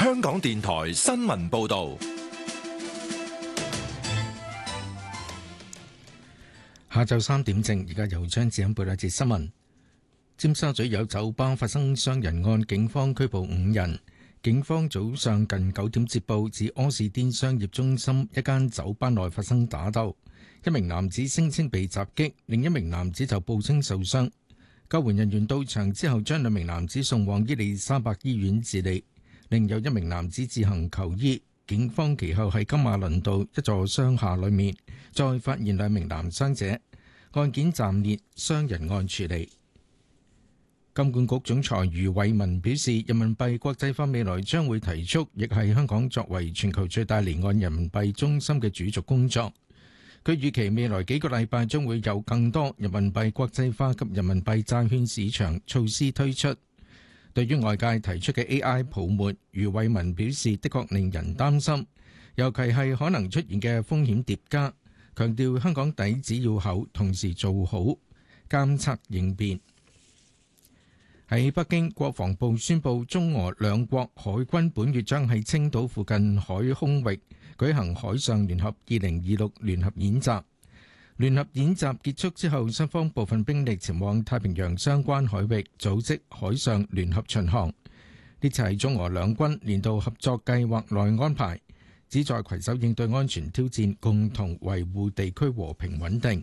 香港電台新聞報道。 下晝3點正，而家由張子欣報一節新聞。尖沙咀有酒吧發生傷人案，警方拘捕5人。警方早上近9點接報，指柯士甸商業中心一間酒吧內發生打鬥，一名男子聲稱被襲擊，另一名男子就報稱受傷。救援人員到場之後，將2名男子送往伊利沙伯醫院治理，另有1名男子自行求醫。警方其後喺金馬倫道一座商廈裏面再發現2名男傷者，案件暫列傷人案處理。金管局總裁余偉文表示，人民幣國際化未來將會提速，亦係香港作為全球最大離岸人民幣中心嘅主軸工作。佢預期未來幾個禮拜將會有更多人民幣國際化及人民幣債券市場措施推出。對於外界提出嘅 AI 泡沫，余偉文表示的確令人擔心，尤其係可能出現嘅風險疊加，強調香港底子要厚，同時做好監測應變。喺北京，國防部宣布中俄兩國海軍本月將喺青島附近海空域舉行海上聯合2026聯合演習。聯合演習結束之後，雙方部分兵力前往太平洋相關海域組織海上聯合巡航。呢次係中俄兩軍年度合作計劃內安排，旨在攜手應對安全挑戰，共同維護地區和平穩定。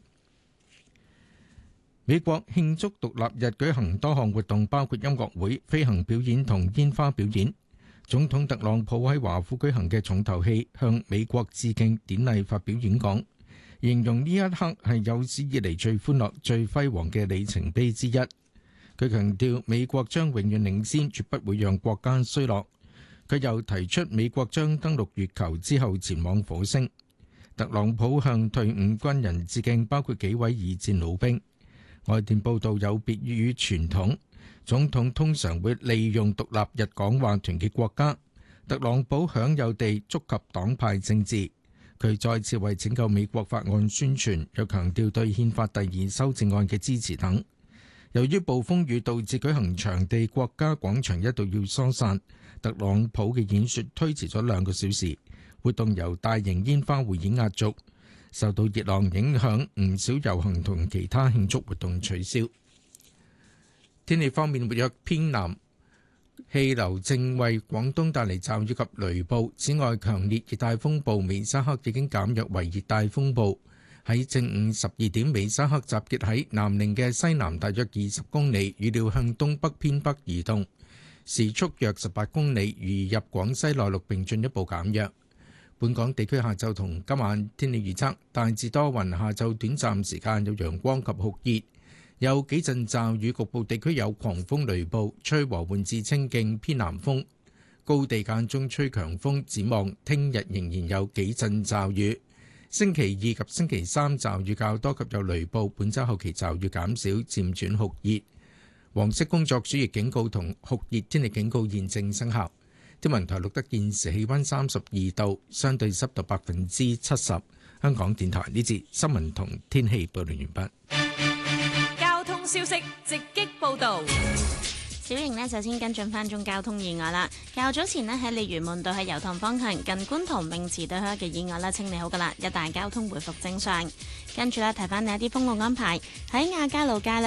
美國慶祝獨立日舉行多項活動，包括音樂會、飛行表演同煙花表演。總統特朗普喺華府舉行嘅重頭戲向美國致敬典禮發表演講，形容呢一刻係有史以嚟最歡樂、最輝煌嘅里程碑之一。佢強調美國將永遠領先，絕不會讓國家衰落。佢又提出美國將登陸月球之後前往火星。特朗普向退伍軍人致敬，包括幾位二戰老兵。外電報道，有別於傳統，總統通常會利用獨立日講話團結國家。特朗普享有地觸及黨派政治。佢再次為拯救美國法案宣傳，又強調對憲法第2修正案嘅支持等。由於暴風雨導致舉行場地國家廣場一度要疏散，特朗普嘅演說推遲咗2個小時，活動由大型煙花匯演壓軸。受到熱浪影響，唔少遊行同其他慶祝活動取消。天氣方面，活躍偏南氣流正為廣東帶嚟驟雨及雷暴。此外，強烈熱帶風暴美沙克已經減弱為熱帶風暴。喺正午12點，美沙克集結喺南寧嘅西南大約20公里，預料向東北偏北移動，時速約18公里，移入廣西內陸並進一步減弱。本港地區下晝同今晚天氣預測，大致多雲，下晝短暫時間有陽光及酷熱，有幾陣驟雨，局部地區有狂風雷暴，吹和緩至清勁偏南風，高地間中吹強風。展望聽日仍然有幾陣驟雨，星期2及星期3驟雨較多及有雷暴，本週後期驟雨減少，漸轉酷熱。黃色工作暑熱警告同酷熱天氣警告現正生效。天文台錄得現時氣溫32度，相對濕度70%。香港電台呢節新聞同天氣報道完畢。交通消息直擊報道。 小瑩呢，首先跟進翻宗交通意外啦。較早前呢，喺鯉魚門道去油塘方向近觀塘泳池對開嘅意外啦，清理好噶啦，一帶交通回復正常。跟住咧，提翻你一啲封路安排喺亞皆老街咧。